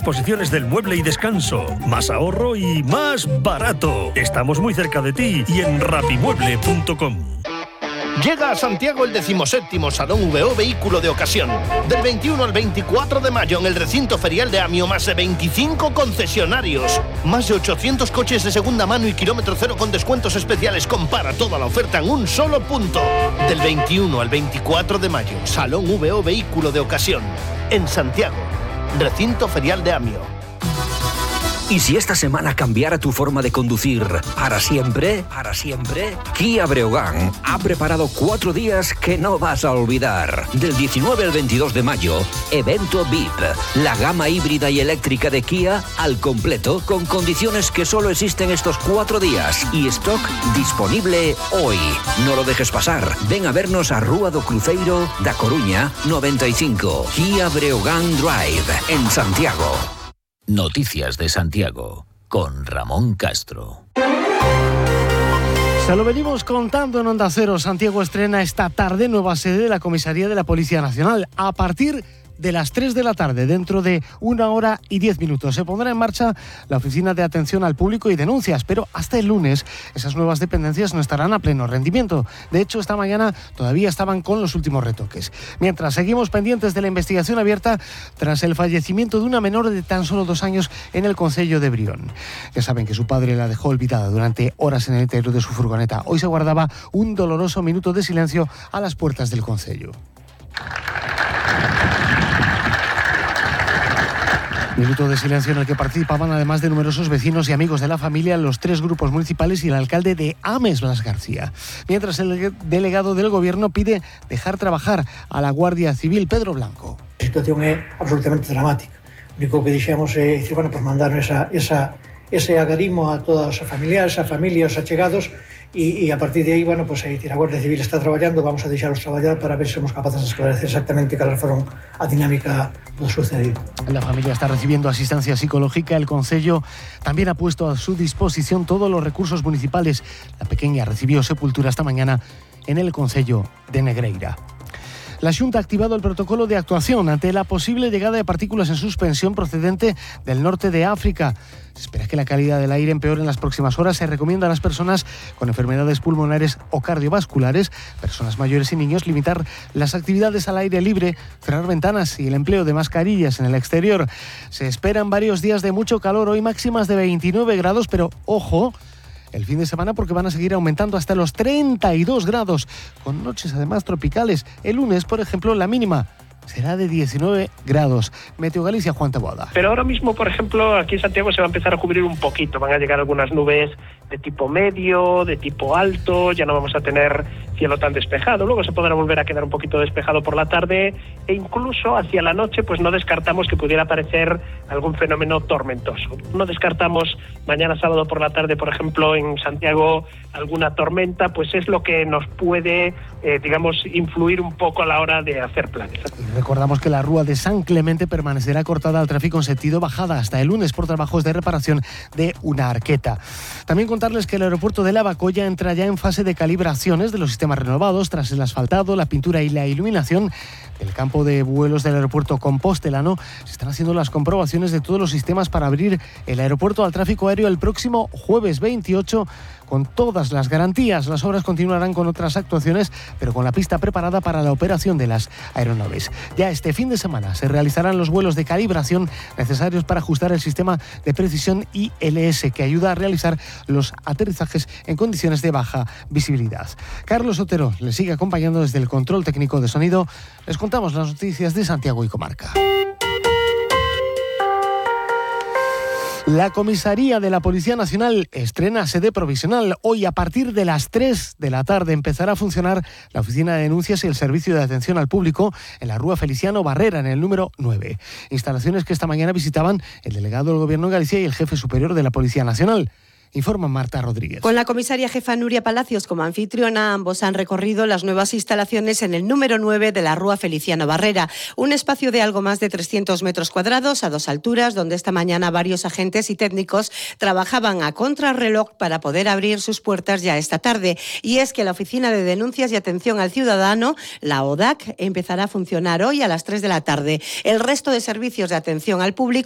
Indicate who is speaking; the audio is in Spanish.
Speaker 1: disposiciones del mueble y descanso, más ahorro y más barato. Estamos muy cerca de ti y en rapimueble.com.
Speaker 2: Llega a Santiago el 17º Salón VO Vehículo de Ocasión. Del 21 al 24 de mayo en el recinto ferial de Amio, más de 25 concesionarios. Más de 800 coches de segunda mano y kilómetro cero con descuentos especiales. Compara toda la oferta en un solo punto. Del 21 al 24 de mayo, Salón VO Vehículo de Ocasión. En Santiago, recinto ferial de Amio.
Speaker 3: ¿Y si esta semana cambiara tu forma de conducir para siempre? Kia Breogán ha preparado 4 días que no vas a olvidar. Del 19 al 22 de mayo, evento VIP. La gama híbrida y eléctrica de Kia al completo con condiciones que solo existen estos 4 días y stock disponible hoy. No lo dejes pasar. Ven a vernos a Rúa do Cruzeiro da Coruña 95. Kia Breogán Drive en Santiago.
Speaker 4: Noticias de Santiago, con Ramón Castro.
Speaker 5: Se lo venimos contando en Onda Cero. Santiago estrena esta tarde nueva sede de la Comisaría de la Policía Nacional. A partir de las 3 de la tarde, dentro de 1 hora y 10 minutos, se pondrá en marcha la Oficina de Atención al Público y Denuncias, pero hasta el lunes esas nuevas dependencias no estarán a pleno rendimiento. De hecho, esta mañana todavía estaban con los últimos retoques. Mientras, seguimos pendientes de la investigación abierta tras el fallecimiento de una menor de tan solo 2 años en el concello de Brión. Ya saben que su padre la dejó olvidada durante horas en el interior de su furgoneta. Hoy se guardaba un doloroso minuto de silencio a las puertas del concello. Minuto de silencio en el que participaban, además de numerosos vecinos y amigos de la familia, los 3 grupos municipales y el alcalde de Ames, Blas García. Mientras, el delegado del Gobierno pide dejar trabajar a la Guardia Civil, Pedro Blanco.
Speaker 6: La situación é absolutamente dramática. O único que dixemos é dicir, bueno, pues mandar ese agarimo a todos os familiares, a familias, os achegados, e a partir de aí, bueno, pues a Guardia Civil está traballando, vamos a deixaros traballar para ver se somos capaces de esclarecer exactamente cal foron a dinámica do sucedido.
Speaker 5: La familia está recibiendo asistencia psicológica. El concello también ha puesto a su disposición todos los recursos municipales. La pequeña recibió sepultura esta mañana en el concello de Negreira. La Xunta ha activado el protocolo de actuación ante la posible llegada de partículas en suspensión procedente del norte de África. Se espera que la calidad del aire empeore en las próximas horas. Se recomienda a las personas con enfermedades pulmonares o cardiovasculares, personas mayores y niños, limitar las actividades al aire libre, cerrar ventanas y el empleo de mascarillas en el exterior. Se esperan varios días de mucho calor, hoy máximas de 29 grados, pero ojo, el fin de semana porque van a seguir aumentando hasta los 32 grados, con noches además tropicales. El lunes, por ejemplo, la mínima será de 19 grados. Meteo Galicia, Juan Taboada.
Speaker 7: Pero ahora mismo, por ejemplo, aquí en Santiago se va a empezar a cubrir un poquito. Van a llegar algunas nubes de tipo medio, de tipo alto. Ya no vamos a tener cielo tan despejado. Luego se podrá volver a quedar un poquito despejado por la tarde e incluso hacia la noche, pues no descartamos que pudiera aparecer algún fenómeno tormentoso. No descartamos mañana sábado por la tarde, por ejemplo, en Santiago alguna tormenta, pues es lo que nos puede, influir un poco a la hora de hacer planes.
Speaker 5: Recordamos que la Rúa de San Clemente permanecerá cortada al tráfico en sentido bajada hasta el lunes por trabajos de reparación de una arqueta. También contarles que el aeropuerto de Lavacolla entra ya en fase de calibraciones de los sistemas renovados tras el asfaltado, la pintura y la iluminación del campo de vuelos del aeropuerto compostelano. Se están haciendo las comprobaciones de todos los sistemas para abrir el aeropuerto al tráfico aéreo el próximo jueves 28 con todas las garantías. Las obras continuarán con otras actuaciones, pero con la pista preparada para la operación de las aeronaves. Ya este fin de semana se realizarán los vuelos de calibración necesarios para ajustar el sistema de precisión ILS, que ayuda a realizar los aterrizajes en condiciones de baja visibilidad. Carlos Otero les sigue acompañando desde el control técnico de sonido. Les contamos las noticias de Santiago y comarca. La Comisaría de la Policía Nacional estrena sede provisional. Hoy, a partir de las 3 de la tarde, empezará a funcionar la Oficina de Denuncias y el Servicio de Atención al Público en la Rúa Feliciano Barrera, en el número 9. Instalaciones que esta mañana visitaban el delegado del Gobierno de Galicia y el jefe superior de la Policía Nacional. Informa Marta Rodríguez.
Speaker 8: Con la comisaria jefa Nuria Palacios como anfitriona, ambos han recorrido las nuevas instalaciones en el número 9 de la Rúa Feliciano Barrera, un espacio de algo más de 300 metros cuadrados a 2 alturas, donde esta mañana varios agentes y técnicos trabajaban a contrarreloj para poder abrir sus puertas ya esta tarde. Y es que la Oficina de Denuncias y Atención al Ciudadano, la ODAC, empezará a funcionar hoy a las 3 de la tarde. El resto de servicios de atención al público